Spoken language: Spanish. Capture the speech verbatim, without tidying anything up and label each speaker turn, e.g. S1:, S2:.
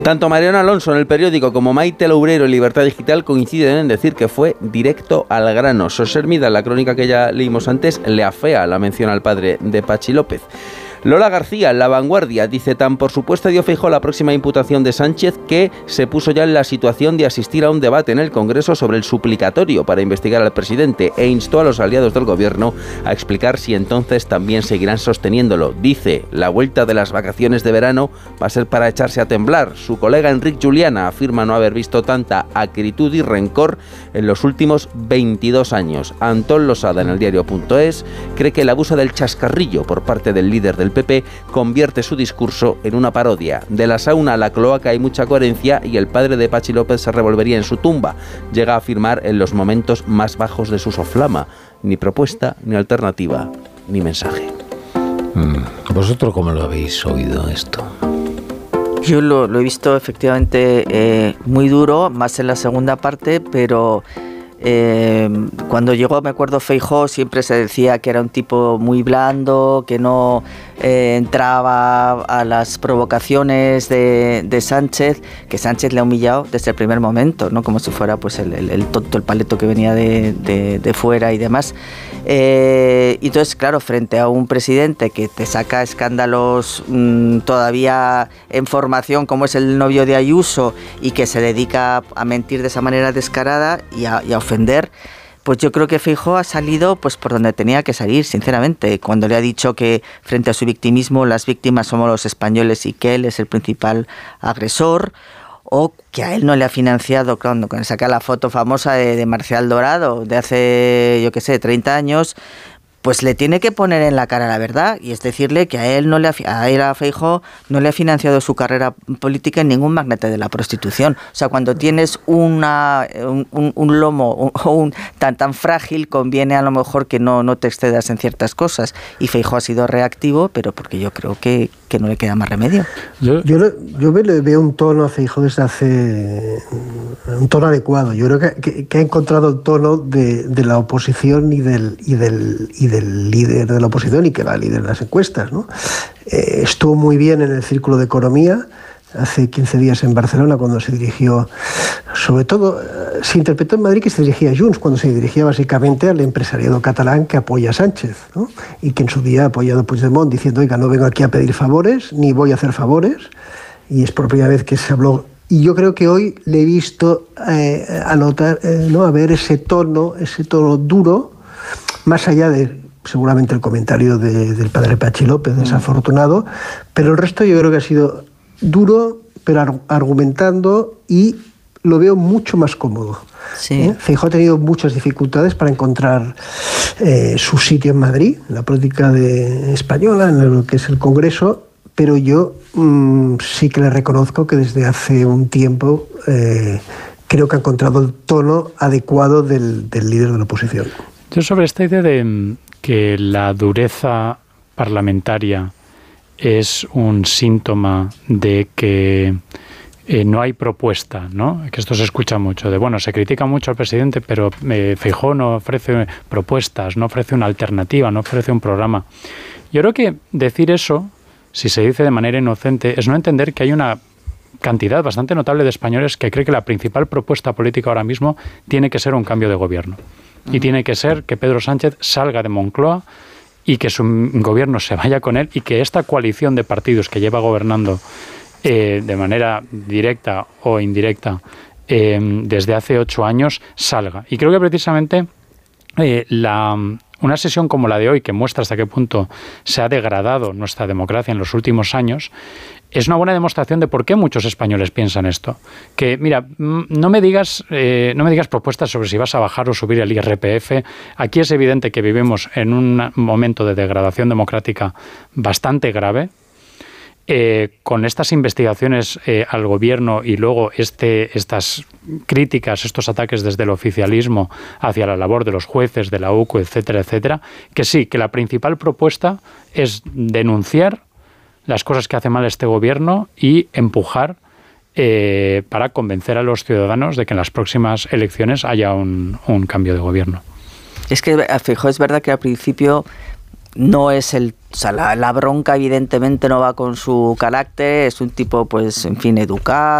S1: Tanto Mariano Alonso en El Periódico como Maite Loureiro en Libertad Digital coinciden en decir que fue directo al grano. Sos Hermida, en la crónica que ya leímos antes, le afea la mención al padre de Pachi López. Lola García, en La Vanguardia, dice: tan por supuesto dio Feijóo la próxima imputación de Sánchez que se puso ya en la situación de asistir a un debate en el Congreso sobre el suplicatorio para investigar al presidente e instó a los aliados del gobierno a explicar si entonces también seguirán sosteniéndolo. Dice: la vuelta de las vacaciones de verano va a ser para echarse a temblar. Su colega Enric Juliana afirma no haber visto tanta acritud y rencor en los últimos veintidós años. Antón Losada, en el diario punto es, cree que el abuso del chascarrillo por parte del líder del P P convierte su discurso en una parodia. De la sauna a la cloaca hay mucha coherencia y el padre de Pachi López se revolvería en su tumba. Llega a afirmar en los momentos más bajos de su soflama: ni propuesta, ni alternativa, ni mensaje.
S2: ¿Vosotros cómo lo habéis oído esto?
S3: Yo lo, lo he visto efectivamente eh, muy duro, más en la segunda parte, pero Eh, cuando llegó, me acuerdo, Feijóo, siempre se decía que era un tipo muy blando, que no eh, entraba a las provocaciones de, de Sánchez, que Sánchez le ha humillado desde el primer momento, ¿no? Como si fuera pues el, el, el tonto, el paleto que venía de, de, de fuera y demás. Eh, y entonces, claro, frente a un presidente que te saca escándalos mmm, todavía en formación, como es el novio de Ayuso, y que se dedica a mentir de esa manera descarada y a, y a ofender, pues yo creo que Feijóo ha salido pues por donde tenía que salir, sinceramente, cuando le ha dicho que frente a su victimismo las víctimas somos los españoles y que él es el principal agresor, o que a él no le ha financiado, cuando saca la foto famosa de, de Marcial Dorado de hace, yo qué sé, treinta años, pues le tiene que poner en la cara la verdad, y es decirle que a él no le ha, a él a Feijóo no le ha financiado su carrera política en ningún magnate de la prostitución. O sea, cuando tienes una un, un, un lomo un, un, tan tan frágil, conviene a lo mejor que no, no te excedas en ciertas cosas. Y Feijóo ha sido reactivo, pero porque yo creo que, que no le queda más remedio.
S4: Yo, yo, yo veo un tono a Feijóo desde hace un tono adecuado. Yo creo que, que, que ha encontrado el tono de, de la oposición y del y del y del líder de la oposición, y que va líder de las encuestas, ¿no? Eh, estuvo muy bien en el Círculo de Economía hace quince días en Barcelona, cuando se dirigió, sobre todo, eh, se interpretó en Madrid que se dirigía a Junts, cuando se dirigía básicamente al empresariado catalán que apoya a Sánchez, ¿no? Y que en su día ha apoyado a Puigdemont, diciendo: oiga, no vengo aquí a pedir favores, ni voy a hacer favores, y es por primera vez que se habló. Y yo creo que hoy le he visto eh, a notar, eh, ¿no? a ver ese tono, ese tono duro, más allá de seguramente el comentario de, del padre Pachi López, desafortunado, pero el resto yo creo que ha sido duro, pero argumentando, y lo veo mucho más cómodo.
S3: Sí.
S4: ¿Eh? Feijóo ha tenido muchas dificultades para encontrar eh, su sitio en Madrid, en la política de, española, en lo que es el Congreso, pero yo mmm, sí que le reconozco que desde hace un tiempo eh, creo que ha encontrado el tono adecuado del, del líder de la oposición.
S5: Yo sobre esta idea de que la dureza parlamentaria es un síntoma de que eh, no hay propuesta, ¿no? Que esto se escucha mucho, de bueno, se critica mucho al presidente, pero eh, Feijóo no ofrece propuestas, no ofrece una alternativa, no ofrece un programa. Yo creo que decir eso, si se dice de manera inocente, es no entender que hay una cantidad bastante notable de españoles que cree que la principal propuesta política ahora mismo tiene que ser un cambio de gobierno. Y tiene que ser que Pedro Sánchez salga de Moncloa y que su gobierno se vaya con él, y que esta coalición de partidos que lleva gobernando eh, de manera directa o indirecta eh, desde hace ocho años salga. Y creo que precisamente eh, la, una sesión como la de hoy, que muestra hasta qué punto se ha degradado nuestra democracia en los últimos años, es una buena demostración de por qué muchos españoles piensan esto. Que, mira, no me digas eh, no me digas propuestas sobre si vas a bajar o subir el I R P F. Aquí es evidente que vivimos en un momento de degradación democrática bastante grave. Eh, con estas investigaciones eh, al gobierno y luego este, estas críticas, estos ataques desde el oficialismo hacia la labor de los jueces, de la U C U, etcétera, etcétera, que sí, que la principal propuesta es denunciar las cosas que hace mal este gobierno y empujar eh, para convencer a los ciudadanos de que en las próximas elecciones haya un, un cambio de gobierno.
S3: Es que a Feijóo es verdad que al principio no es el... O sea, la, la bronca evidentemente no va con su carácter, es un tipo, pues, en fin, educado,